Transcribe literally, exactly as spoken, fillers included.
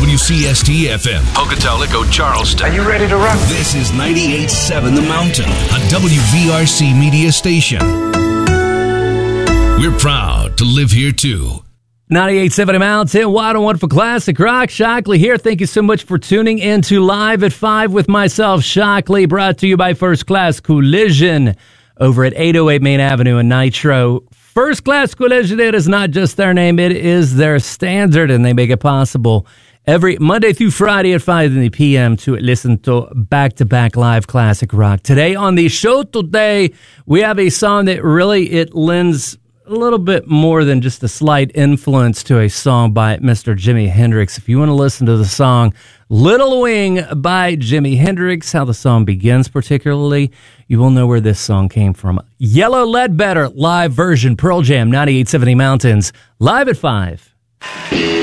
W C S T F M, Pocatello, Charleston. Are you ready to rock? This is ninety-eight point seven The Mountain, a W V R C media station. We're proud to live here, too. ninety-eight point seven The Mountain, Wild and Wonderful Classic Rock. Shockley here. Thank you so much for tuning in to Live at five with myself, Shockley, brought to you by First Class Collision over at eight oh eight Main Avenue in Nitro. First Class Collision, it is not just their name, it is their standard, and they make it possible every Monday through Friday at five p.m. to listen to back-to-back live classic rock. Today on the show today, we have a song that really, it lends a little bit more than just a slight influence to a song by Mister Jimi Hendrix. If you want to listen to the song Little Wing by Jimi Hendrix, how the song begins particularly, you will know where this song came from. Yellow Ledbetter live version, Pearl Jam, ninety-eight point seven Mountains, live at five.